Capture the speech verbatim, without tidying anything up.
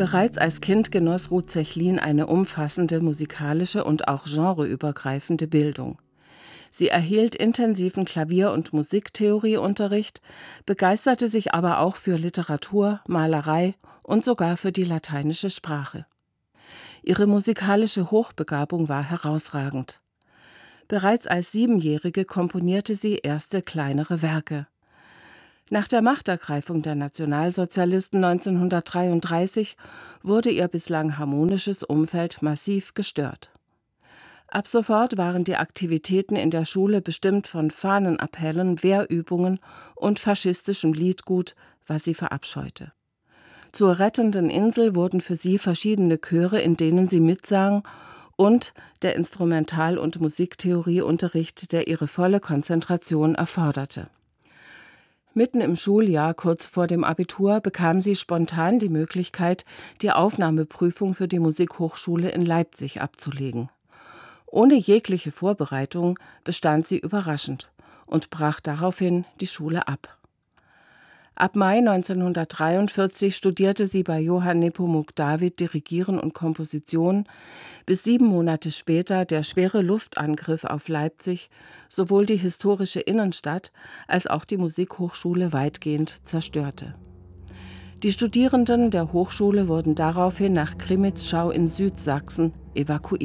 Bereits als Kind genoss Ruth Zechlin eine umfassende musikalische und auch genreübergreifende Bildung. Sie erhielt intensiven Klavier- und Musiktheorieunterricht, begeisterte sich aber auch für Literatur, Malerei und sogar für die lateinische Sprache. Ihre musikalische Hochbegabung war herausragend. Bereits als Siebenjährige komponierte sie erste kleinere Werke. Nach der Machtergreifung der Nationalsozialisten neunzehnhundertdreiunddreißig wurde ihr bislang harmonisches Umfeld massiv gestört. Ab sofort waren die Aktivitäten in der Schule bestimmt von Fahnenappellen, Wehrübungen und faschistischem Liedgut, was sie verabscheute. Zur rettenden Insel wurden für sie verschiedene Chöre, in denen sie mitsang, und der Instrumental- und Musiktheorieunterricht, der ihre volle Konzentration erforderte. Mitten im Schuljahr, kurz vor dem Abitur, bekam sie spontan die Möglichkeit, die Aufnahmeprüfung für die Musikhochschule in Leipzig abzulegen. Ohne jegliche Vorbereitung bestand sie überraschend und brach daraufhin die Schule ab. Ab Mai neunzehnhundertdreiundvierzig studierte sie bei Johann Nepomuk David Dirigieren und Komposition, bis sieben Monate später der schwere Luftangriff auf Leipzig sowohl die historische Innenstadt als auch die Musikhochschule weitgehend zerstörte. Die Studierenden der Hochschule wurden daraufhin nach Krimitschau in Südsachsen evakuiert.